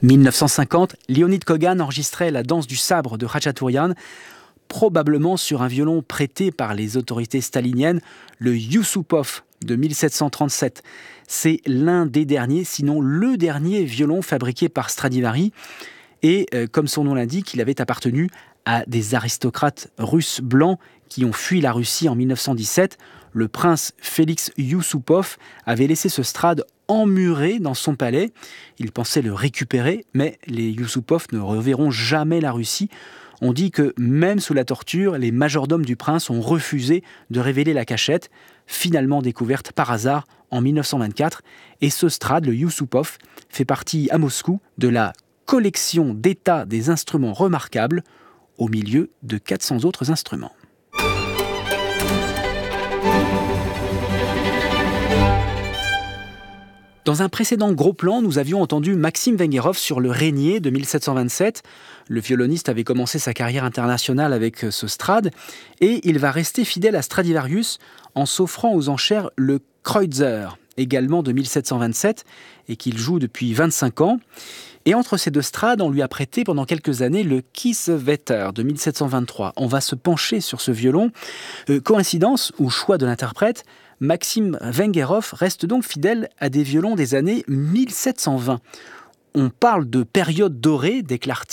1950, Leonid Kogan enregistrait la danse du sabre de Khachaturian, probablement sur un violon prêté par les autorités staliniennes, le Yusupov de 1737. C'est l'un des derniers, sinon le dernier violon fabriqué par Stradivari. Et comme son nom l'indique, il avait appartenu à des aristocrates russes blancs qui ont fui la Russie en 1917. Le prince Félix Yusupov avait laissé ce strad emmuré dans son palais. Il pensait le récupérer, mais les Yusupov ne reverront jamais la Russie. On dit que même sous la torture, les majordomes du prince ont refusé de révéler la cachette, finalement découverte par hasard en 1924. Et ce strad, le Yusupov, fait partie à Moscou de la collection d'état des instruments remarquables, au milieu de 400 autres instruments. Dans un précédent gros plan, nous avions entendu Maxime Vengerov sur le Régnier de 1727. Le violoniste avait commencé sa carrière internationale avec ce strad et il va rester fidèle à Stradivarius en s'offrant aux enchères le Kreutzer, également de 1727 et qu'il joue depuis 25 ans. Et entre ces deux strades, on lui a prêté pendant quelques années le Kiesewetter de 1723. On va se pencher sur ce violon. Coïncidence ou choix de l'interprète, Maxime Vengerov reste donc fidèle à des violons des années 1720. On parle de période dorée, déclare